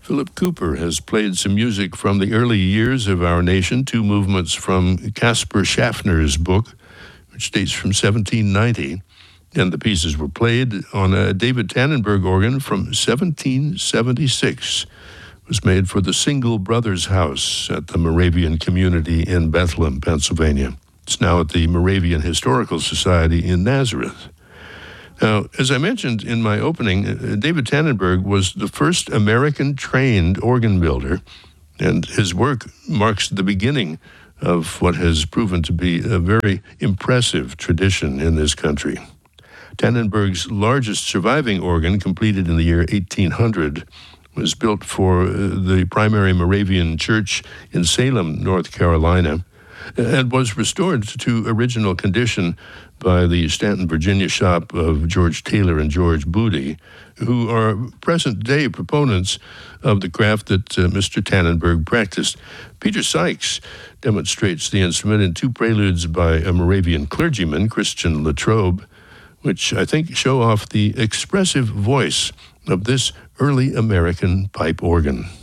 Philip Cooper has played some music from the early years of our nation, two movements from Caspar Schaffner's book, which dates from 1790. And the pieces were played on a David Tannenberg organ from 1776. It was made for the Single Brothers House at the Moravian Community in Bethlehem, Pennsylvania. It's now at the Moravian Historical Society in Nazareth. Now, as I mentioned in my opening, David Tannenberg was the first American-trained organ builder, and his work marks the beginning of what has proven to be a very impressive tradition in this country. Tannenberg's largest surviving organ, completed in the year 1800, was built for the primary Moravian church in Salem, North Carolina, and was restored to original condition by the Stanton, Virginia shop of George Taylor and George Booty, who are present-day proponents of the craft that Mr. Tannenberg practiced. Peter Sykes demonstrates the instrument in two preludes by a Moravian clergyman, Christian Latrobe, which I think show off the expressive voice of this early American pipe organ.